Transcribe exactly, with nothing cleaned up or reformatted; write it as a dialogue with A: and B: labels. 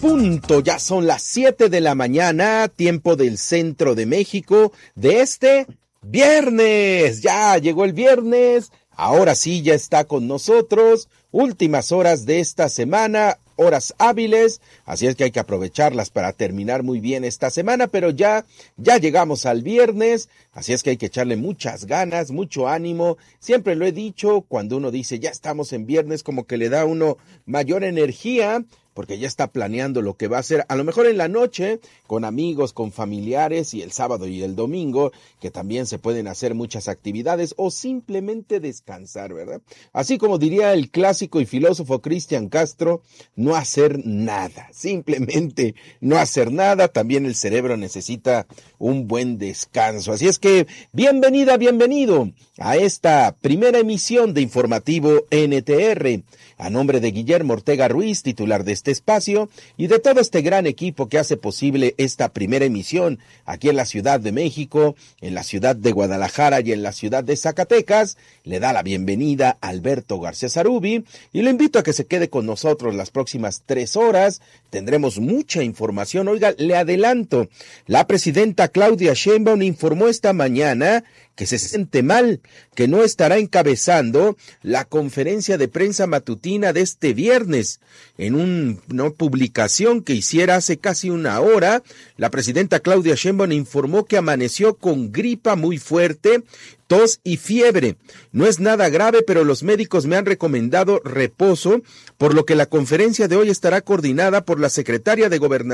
A: Punto, ya son las siete de la mañana, tiempo del centro de México, de este viernes. Ya llegó el viernes, ahora sí ya está con nosotros, últimas horas de esta semana, horas hábiles, así es que hay que aprovecharlas para terminar muy bien esta semana, pero ya, ya llegamos al viernes, así es que hay que echarle muchas ganas, mucho ánimo. Siempre lo he dicho, cuando uno dice ya estamos en viernes, como que le da a uno mayor energía, porque ya está planeando lo que va a hacer, a lo mejor en la noche, con amigos, con familiares, y el sábado y el domingo, que también se pueden hacer muchas actividades, o simplemente descansar, ¿verdad? Así como diría el clásico y filósofo Cristian Castro, no hacer nada, simplemente no hacer nada. También el cerebro necesita un buen descanso. Así es que, bienvenida, bienvenido a esta primera emisión de Informativo N T R. A nombre de Guillermo Ortega Ruiz, titular de este espacio, y de todo este gran equipo que hace posible esta primera emisión aquí en la Ciudad de México, en la ciudad de Guadalajara y en la ciudad de Zacatecas, le da la bienvenida a Alberto García Zarubi y le invito a que se quede con nosotros las próximas tres horas. Tendremos mucha información. Oiga, le adelanto, la presidenta Claudia Sheinbaum informó esta mañana que se siente mal, que no estará encabezando la conferencia de prensa matutina de este viernes. En una ¿no? publicación que hiciera hace casi una hora, la presidenta Claudia Sheinbaum informó que amaneció con gripa muy fuerte, tos y fiebre. No es nada grave, pero los médicos me han recomendado reposo, por lo que la conferencia de hoy estará coordinada por la secretaria de Gobernación